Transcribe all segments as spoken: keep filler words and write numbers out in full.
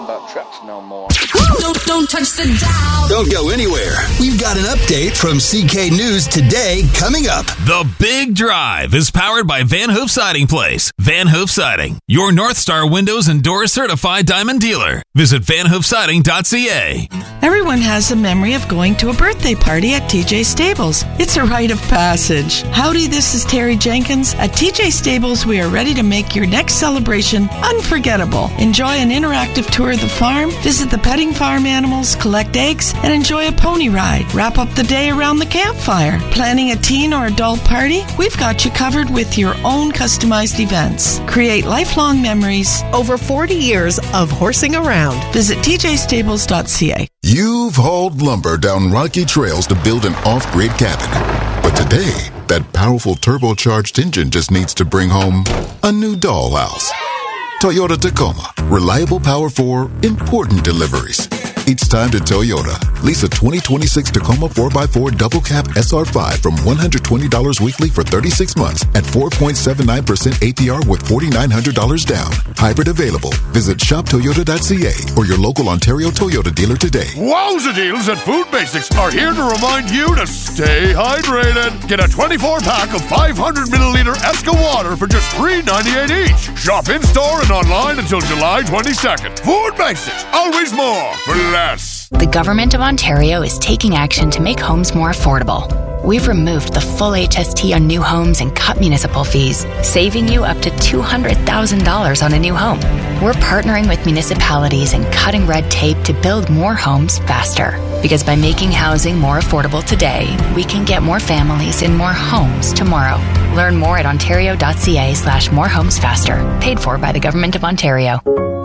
about trucks no more. Don't, don't touch the dial. Don't go anywhere. We've got an update from C K News Today coming up. The Big Drive is powered by Van Hoof Siding Place. Van Hoof Siding, your North Star Windows and Doors certified diamond dealer. Visit van hoof siding dot c a. Everyone has a memory of going to a birthday party at T J Stables. It's a rite of passage. Howdy, this is Terry Jenkins. At T J Stables, we are ready to make your next celebration unforgettable. Enjoy an interactive tour of the farm, visit the petting farm animals, collect eggs, and enjoy a pony ride. Wrap up the day around the campfire. Planning a teen or adult party? We've got you covered with your own customized events. Create lifelong memories. Over forty years of horsing around. Visit t j stables dot c a. You've hauled lumber down rocky trails to build an off-grid cabin. But today, that powerful turbocharged engine just needs to bring home a new dollhouse. Toyota Tacoma. Reliable power for important deliveries. It's time to Toyota. Lease a twenty twenty-six Tacoma four by four Double Cab S R five from one hundred twenty dollars weekly for thirty-six months at four point seven nine percent A P R with four thousand nine hundred dollars down. Hybrid available. Visit shop toyota dot c a or your local Ontario Toyota dealer today. Wowza deals at Food Basics are here to remind you to stay hydrated. Get a twenty-four pack of five hundred milliliter Esca water for just three ninety-eight each. Shop in-store and online until July twenty-second. Food Basics, always more for less. The Government of Ontario is taking action to make homes more affordable. We've removed the full H S T on new homes and cut municipal fees, saving you up to two hundred thousand dollars on a new home. We're partnering with municipalities and cutting red tape to build more homes faster. Because by making housing more affordable today, we can get more families in more homes tomorrow. Learn more at ontario dot c a slash more homes faster. Paid for by the Government of Ontario.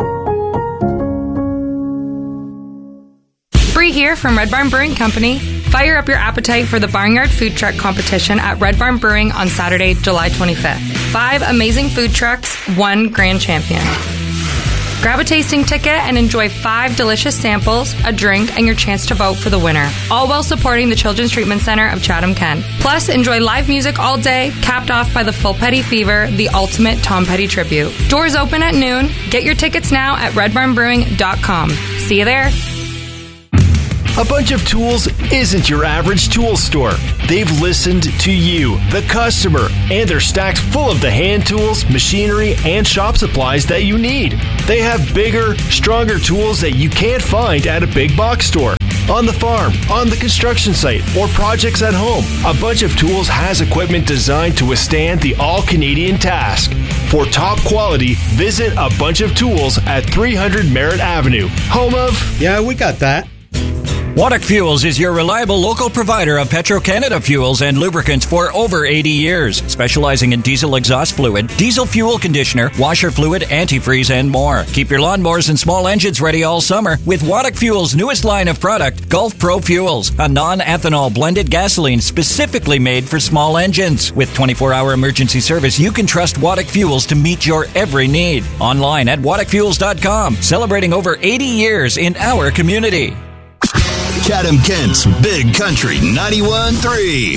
Bree here from Red Barn Brewing Company. Fire up your appetite for the Barnyard Food Truck Competition at Red Barn Brewing on Saturday, July twenty-fifth. Five amazing food trucks, one grand champion. Grab a tasting ticket and enjoy five delicious samples, a drink, and your chance to vote for the winner. All while supporting the Children's Treatment Center of Chatham-Kent. Plus, enjoy live music all day, capped off by the Full Petty Fever, the ultimate Tom Petty tribute. Doors open at noon. Get your tickets now at red barn brewing dot com. See you there. A Bunch of Tools isn't your average tool store. They've listened to you, the customer, and they're stacked full of the hand tools, machinery, and shop supplies that you need. They have bigger, stronger tools that you can't find at a big box store. On the farm, on the construction site, or projects at home, A Bunch of Tools has equipment designed to withstand the all-Canadian task. For top quality, visit A Bunch of Tools at three hundred Merritt Avenue, home of... Yeah, we got that. Waddock Fuels is your reliable local provider of Petro-Canada fuels and lubricants for over eighty years, specializing in diesel exhaust fluid, diesel fuel conditioner, washer fluid, antifreeze, and more. Keep your lawnmowers and small engines ready all summer with Waddock Fuels' newest line of product, Gulf Pro Fuels, a non-ethanol blended gasoline specifically made for small engines. With twenty-four hour emergency service, you can trust Waddock Fuels to meet your every need. Online at waddock fuels dot com, celebrating over eighty years in our community. Chatham-Kent's Big Country ninety-one point three.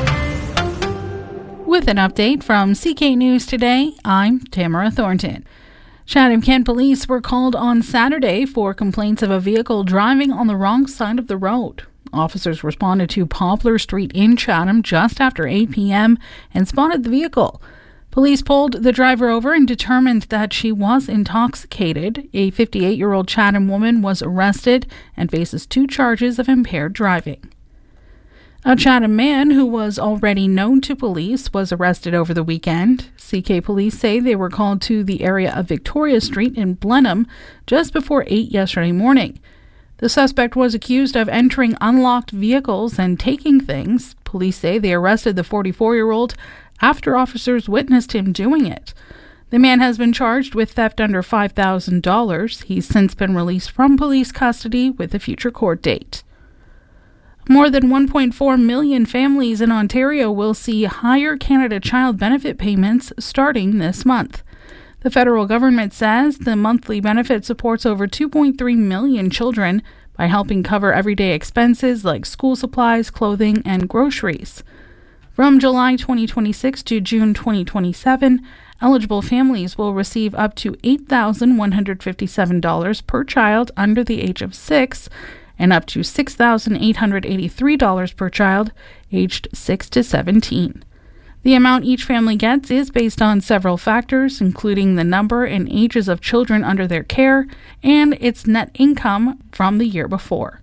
With an update from C K News Today, I'm Tamara Thornton. Chatham-Kent police were called on Saturday for complaints of a vehicle driving on the wrong side of the road. Officers responded to Poplar Street in Chatham just after eight p.m. and spotted the vehicle. Police pulled the driver over and determined that she was intoxicated. A fifty-eight-year-old Chatham woman was arrested and faces two charges of impaired driving. A Chatham man who was already known to police was arrested over the weekend. C K police say they were called to the area of Victoria Street in Blenheim just before eight yesterday morning. The suspect was accused of entering unlocked vehicles and taking things. Police say they arrested the forty-four-year-old after officers witnessed him doing it. The man has been charged with theft under five thousand dollars. He's since been released from police custody with a future court date. More than one point four million families in Ontario will see higher Canada Child Benefit payments starting this month. The federal government says the monthly benefit supports over two point three million children by helping cover everyday expenses like school supplies, clothing, and groceries. From July twenty twenty-six to June twenty twenty-seven, Eligible families will receive up to eight thousand one hundred fifty-seven dollars per child under the age of six and up to six thousand eight hundred eighty-three dollars per child aged six to seventeen. The amount each family gets is based on several factors, including the number and ages of children under their care and its net income from the year before.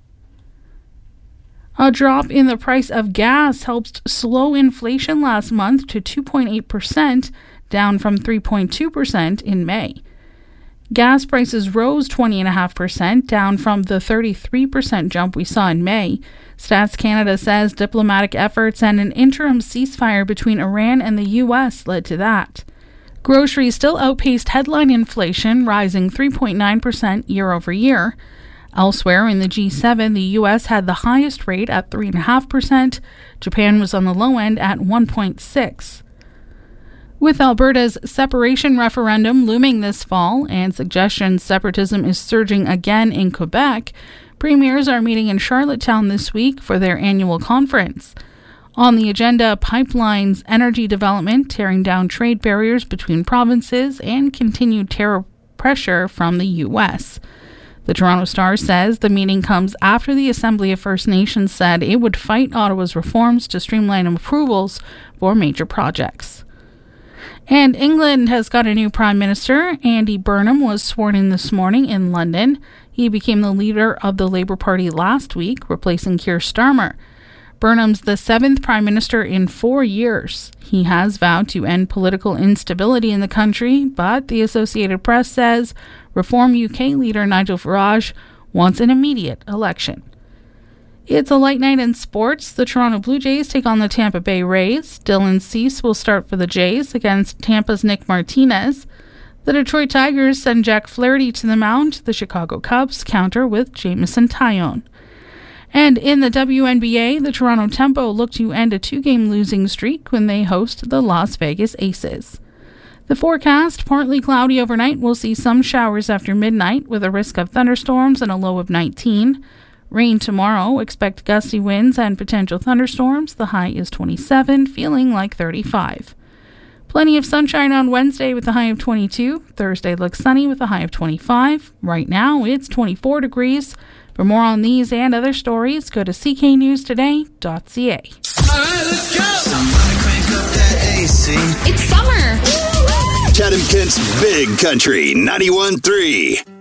A drop in the price of gas helped slow inflation last month to two point eight percent, down from three point two percent in May. Gas prices rose twenty point five percent, down from the thirty-three percent jump we saw in May. Stats Canada says diplomatic efforts and an interim ceasefire between Iran and the U S led to that. Groceries still outpaced headline inflation, rising three point nine percent year over year. Elsewhere in the G seven, the U S had the highest rate at three point five percent. Japan was on the low end at one point six percent. With Alberta's separation referendum looming this fall and suggestions separatism is surging again in Quebec, premiers are meeting in Charlottetown this week for their annual conference. On the agenda, pipelines, energy development, tearing down trade barriers between provinces, and continued tariff pressure from the U S. The Toronto Star says the meeting comes after the Assembly of First Nations said it would fight Ottawa's reforms to streamline approvals for major projects. And England has got a new Prime Minister. Andy Burnham was sworn in this morning in London. He became the leader of the Labour Party last week, replacing Keir Starmer. Burnham's the seventh Prime Minister in four years. He has vowed to end political instability in the country, but the Associated Press says Reform U K leader Nigel Farage wants an immediate election. It's a light night in sports. The Toronto Blue Jays take on the Tampa Bay Rays. Dylan Cease will start for the Jays against Tampa's Nick Martinez. The Detroit Tigers send Jack Flaherty to the mound. The Chicago Cubs counter with Jameson Taillon. And in the W N B A, the Toronto Tempo look to end a two-game losing streak when they host the Las Vegas Aces. The forecast, partly cloudy overnight. We'll see some showers after midnight with a risk of thunderstorms and a low of nineteen. Rain tomorrow. Expect gusty winds and potential thunderstorms. The high is twenty-seven, feeling like thirty-five. Plenty of sunshine on Wednesday with a high of twenty-two. Thursday looks sunny with a high of twenty-five. Right now, it's twenty-four degrees. For more on these and other stories, go to c k news today dot c a. All right, let's go. Somebody crank up that A C. It's summer. Chatham Kent's Big Country ninety-one point three.